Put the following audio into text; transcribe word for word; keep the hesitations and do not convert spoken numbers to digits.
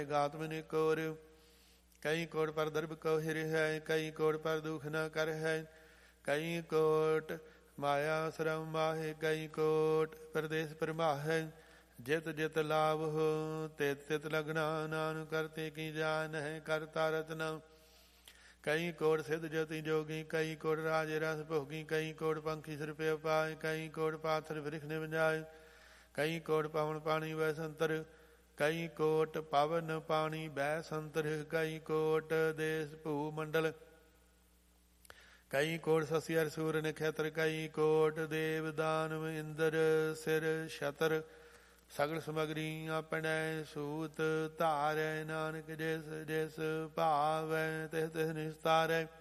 ਗਾਤ ਮਨਿ core. ਕਈ ਕੋਟ ਪਰ ਦਰਬ Q ਹਿਰ ਹੈ, ਕਈ ਕੋਟ ਪਰ ਦੁਖ ਨ ਕਰ ਹੈ। ਕਈ ਕੋਟ ਮਾਇਆ ਸ਼ਰਮ ਮਾਹੇ, ਕਈ ਕੋਟ ਪਰਦੇਸ ਪਰਮਾਹੈ। ਜਿਤ ਜਿਤ ਲਾਭ ਹੋ ਤਿਤ ਤਿਤ ਲਗਣਾ, ਨਾਨਕ ਕਰਤੇ ਕੀ ਜਾਨ ਹੈ ਕਰਤਾ ਰਤਨਾ। ਕਈ ਕੋਟ ਸਿੱਧ ਜੋਤੀ ਜੋਗੀ, ਕਈ ਕੋਟ ਰਾਜੇ ਰਸ ਭੋਗੀ। ਕਈ ਕੋਟ ਪੰਖੀ ਸਿਰ ਪੇ ਪਾਏ, ਕਈ ਕੋਟ ਪਾਥਰ ਬ੍ਰਿਖ ਨੇ ਵਜਾਏ। ਕਈ ਕੋਟ ਪਵਨ ਪਾਣੀ ਵੈ ਸੰਤਰ, ਕਈ ਕੋਟ ਪਵਨ ਪਾਣੀ ਬੈ ਸੰਤਰ। ਕਈ ਕੋਟ ਦੇਸ ਭੂ ਮੰਡਲ, ਕਈ ਕੋਟ ਸਸੀ ਅਰ ਸੂਰ ਨਖੇਤਰ। ਕਈ ਕੋਟ ਦੇਵ ਦਾਨਵ ਇੰਦਰ ਸਿਰ ਛਤਰ। ਸਗਲ ਸਮਗਰੀ ਆਪਣੇ ਸੂਤ ਧਾਰੈ, ਨਾਨਕ ਜਿਸ ਜਿਸ ਭਾਵੈ ਤਿਸ ਤਿਸ ਨਿਸਤਾਰੈ।